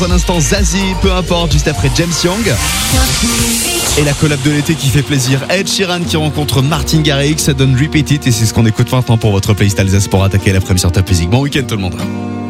Pour l'instant, Zazie, peu importe, juste après James Young. Et la collab de l'été qui fait plaisir. Ed Sheeran qui rencontre Martin Garrix, ça donne Repeat It et c'est ce qu'on écoute maintenant pour votre playlist Alsace pour attaquer l'après-midi sur Top Music. Bon week-end tout le monde.